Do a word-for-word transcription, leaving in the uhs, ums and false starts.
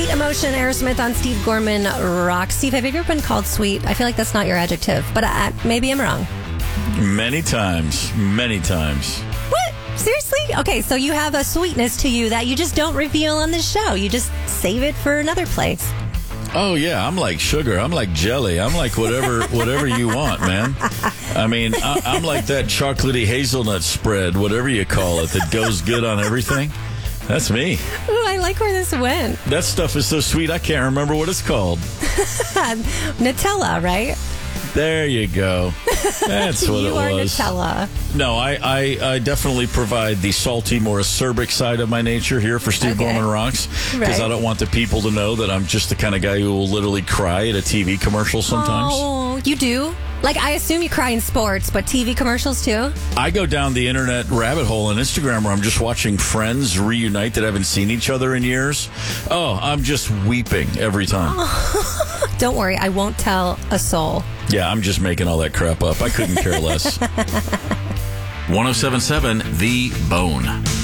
Sweet Emotion, Aerosmith on Steve Gorman Rock. Steve, have you ever been called sweet? I feel like that's not your adjective, but I, maybe I'm wrong. Many times. Many times. What? Seriously? Okay, so you have a sweetness to you that you just don't reveal on the show. You just save it for another place. Oh, yeah. I'm like sugar. I'm like jelly. I'm like whatever whatever you want, man. I mean, I, I'm like that chocolatey hazelnut spread, whatever you call it, that goes good on everything. That's me. Ooh, I like where this went. That stuff is so sweet, I can't remember what it's called. Nutella, right? There you go. That's what you it was. You are Nutella. No, I, I, I definitely provide the salty, more acerbic side of my nature here for Steve Okay. Gorman Rocks. Because Right. I don't want the people to know that I'm just the kind of guy who will literally cry at a T V commercial sometimes. Oh, you do? Like, I assume you cry in sports, but T V commercials too? I go down the internet rabbit hole on Instagram where I'm just watching friends reunite that haven't seen each other in years. Oh, I'm just weeping every time. Don't worry, I won't tell a soul. Yeah, I'm just making all that crap up. I couldn't care less. one oh seven point seven The Bone.